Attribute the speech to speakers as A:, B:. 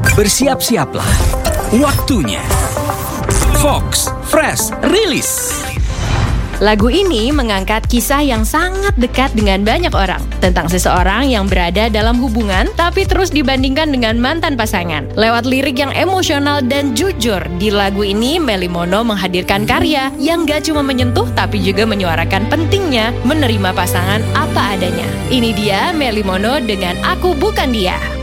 A: Bersiap-siaplah. Waktunya Fox Fresh Release.
B: Lagu ini mengangkat kisah yang sangat dekat dengan banyak orang tentang seseorang yang berada dalam hubungan tapi terus dibandingkan dengan mantan pasangan. Lewat lirik yang emosional dan jujur, di lagu ini Melly Mono menghadirkan karya yang gak cuma menyentuh tapi juga menyuarakan pentingnya menerima pasangan apa adanya. Ini dia Melly Mono dengan Aku Bukan Dia.